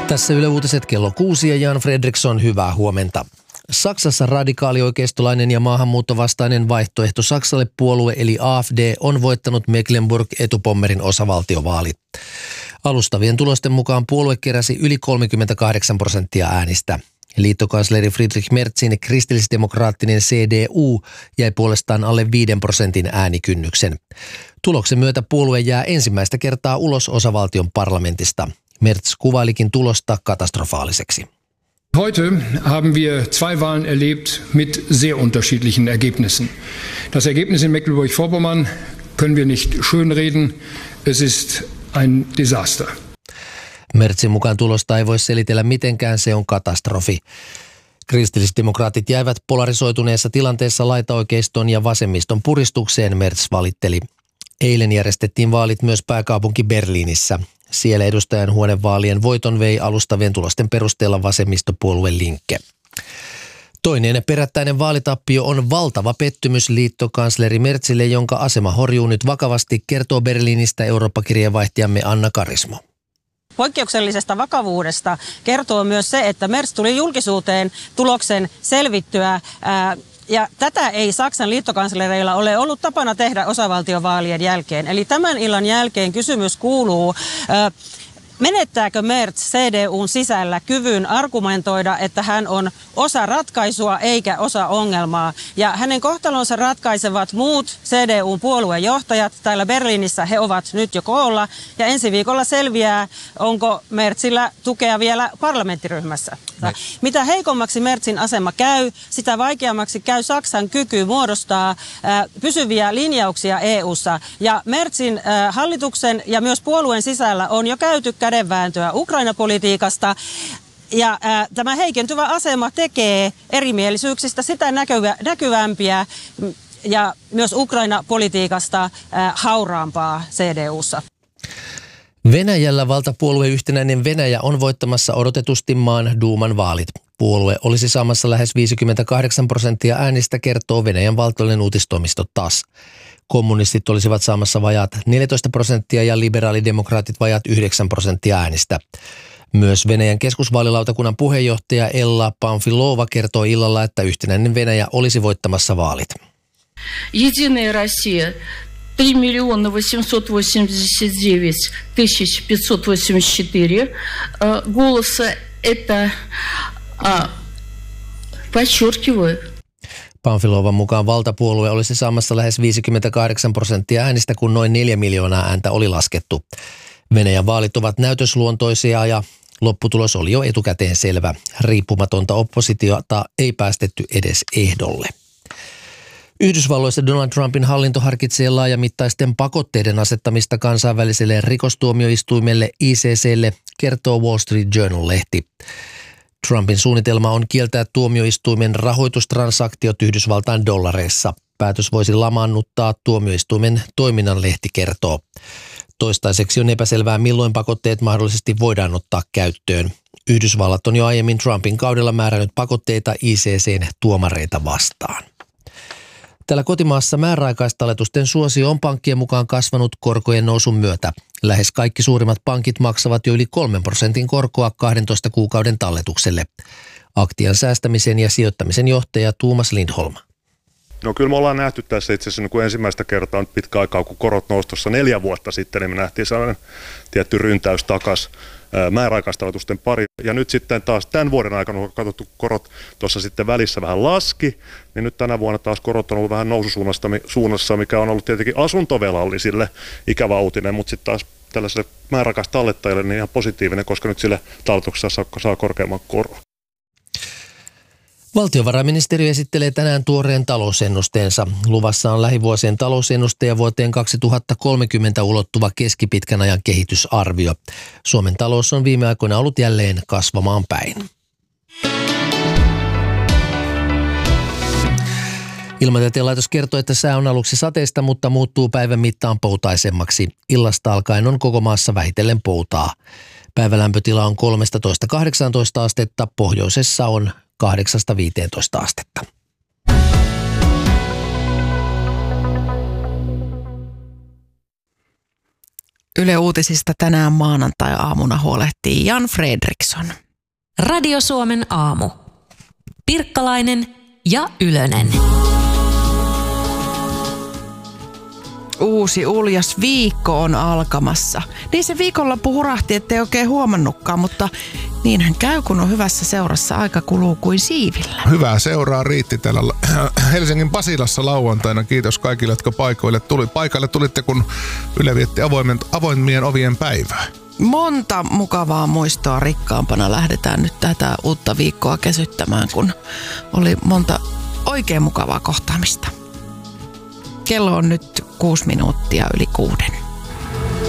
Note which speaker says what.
Speaker 1: Tässä Yle Uutiset kello 6 ja Jan Fredriksson, hyvää huomenta. Saksassa radikaalioikeistolainen ja maahanmuuttovastainen vaihtoehto Saksalle puolue eli AfD on voittanut Mecklenburg-Etupommerin osavaltiovaalit. Alustavien tulosten mukaan puolue keräsi yli 38% äänistä. Liittokansleri Friedrich Merzin kristillisdemokraattinen CDU jäi puolestaan alle 5% äänikynnyksen. Tuloksen myötä puolue jää ensimmäistä kertaa ulos osavaltion parlamentista. Merz kuvailikin tulosta katastrofaaliseksi.
Speaker 2: Heute haben wir zwei Wahlen erlebt mit sehr unterschiedlichen Ergebnissen. Das Ergebnis in Mecklenburg-Vorpommern können wir nicht schönreden. Es ist ein Desaster.
Speaker 1: Merzin mukaan tulosta ei voi selitellä mitenkään, se on katastrofi. Kristillisdemokraatit jäivät polarisoituneessa tilanteessa laitaoikeiston ja vasemmiston puristukseen, Merz valitteli. Eilen järjestettiin vaalit myös pääkaupunki Berliinissä. Siellä edustajanhuonevaalien voiton vei alustavien tulosten perusteella vasemmistopuolue Linke. Toinen perättäinen vaalitappio on valtava pettymys liittokansleri Merzille, jonka asema horjuu nyt vakavasti, kertoo Berliinistä Eurooppa-kirjeenvaihtajamme Anna Karismo.
Speaker 3: Poikkeuksellisesta vakavuudesta kertoo myös se, että Merz tuli julkisuuteen tuloksen selvittyä. Ja tätä ei Saksan liittokanslereilla ole ollut tapana tehdä osavaltiovaalien jälkeen. Eli tämän illan jälkeen kysymys kuuluu, menettääkö Merz CDUn sisällä kyvyn argumentoida, että hän on osa ratkaisua eikä osa ongelmaa. Ja hänen kohtalonsa ratkaisevat muut CDUn puoluejohtajat. Täällä Berliinissä he ovat nyt jo koolla. Ja ensi viikolla selviää, onko Merzillä tukea vielä parlamenttiryhmässä. Mitä heikommaksi Merzin asema käy, sitä vaikeammaksi käy Saksan kyky muodostaa pysyviä linjauksia EU:ssa. Ja Merzin hallituksen ja myös puolueen sisällä on jo käyty kädenvääntöä Ukraina-politiikasta. Ja tämä heikentyvä asema tekee erimielisyyksistä sitä näkyvämpiä ja myös Ukraina-politiikasta hauraampaa CDU:ssa.
Speaker 1: Venäjällä valtapuolue Yhtenäinen Venäjä on voittamassa odotetusti maan duuman vaalit. Puolue olisi saamassa lähes 58% äänistä, kertoo Venäjän valtiollinen uutistoimisto TASS. Kommunistit olisivat saamassa vajaat 14% ja liberaalidemokraatit vajaat 9% äänistä. Myös Venäjän keskusvaalilautakunnan puheenjohtaja Ella Pamfilova kertoo illalla, että Yhtenäinen Venäjä olisi voittamassa vaalit.
Speaker 4: Единая Россия 3 889 584 голоса. Это подчеркиваю.
Speaker 1: Pamfilovan mukaan valtapuolue olisi saamassa lähes 58% äänistä, kun noin 4 miljoonaa ääntä oli laskettu. Venäjän vaalit ovat näytösluontoisia ja lopputulos oli jo etukäteen selvä. Riippumatonta oppositiota ei päästetty edes ehdolle. Yhdysvalloissa Donald Trumpin hallinto harkitsee laajamittaisten pakotteiden asettamista kansainväliselle rikostuomioistuimelle ICC:lle, kertoo Wall Street Journal-lehti. Trumpin suunnitelma on kieltää tuomioistuimen rahoitustransaktiot Yhdysvaltain dollareissa. Päätös voisi lamaannuttaa tuomioistuimen toiminnan, lehti kertoo. Toistaiseksi on epäselvää, milloin pakotteet mahdollisesti voidaan ottaa käyttöön. Yhdysvallat on jo aiemmin Trumpin kaudella määrännyt pakotteita ICC:n tuomareita vastaan. Täällä kotimaassa määräaikaistalletusten suosio on pankkien mukaan kasvanut korkojen nousun myötä. Lähes kaikki suurimmat pankit maksavat jo yli 3% korkoa 12 kuukauden talletukselle. Aktian säästämisen ja sijoittamisen johtaja Tuomas Lindholm.
Speaker 5: No kyllä me ollaan nähty tässä itse asiassa niin ensimmäistä kertaa nyt pitkä aikaa, kun korot nousi tuossa 4 vuotta sitten, niin me nähtiin sellainen tietty ryntäys takaisin määräaikaistalletusten pari. Ja nyt sitten taas tämän vuoden aikana on katsottu korot tuossa sitten välissä vähän laski, niin nyt tänä vuonna taas korot on ollut vähän noususuunnassa, mikä on ollut tietenkin asuntovelallisille ikävä uutinen, mutta sitten taas tällaiselle määräaikaistallettajille niin ihan positiivinen, koska nyt sille talletuksessa saa korkeamman koron.
Speaker 1: Valtiovarainministeriö esittelee tänään tuoreen talousennusteensa. Luvassa on lähivuosien talousennuste ja vuoteen 2030 ulottuva keskipitkän ajan kehitysarvio. Suomen talous on viime aikoina ollut jälleen kasvamaan päin. Ilmatieteen laitos kertoo, että sää on aluksi sateista, mutta muuttuu päivän mittaan poutaisemmaksi. Illasta alkaen on koko maassa vähitellen poutaa. Päivälämpötila on 13–18 astetta, pohjoisessa on 8–15 astetta.
Speaker 6: Yle Uutisista tänään maanantai-aamuna huolehtii Jan Fredriksson.
Speaker 7: Radio Suomen aamu. Pirkkalainen ja Ylönen.
Speaker 6: Uusi uljas viikko on alkamassa. Niin se viikonloppu hurahti, ettei oikein huomannutkaan, mutta niinhän käy, kun on hyvässä seurassa. Aika kuluu kuin siivillä.
Speaker 8: Hyvää seuraa riitti täällä Helsingin Pasilassa lauantaina. Kiitos kaikille, jotka paikalle tulitte, kun Yle vietti avoimien ovien päivää.
Speaker 6: Monta mukavaa muistoa rikkaampana lähdetään nyt tätä uutta viikkoa kesyttämään, kun oli monta oikein mukavaa kohtaamista. Kello on nyt 6 minuuttia yli 6.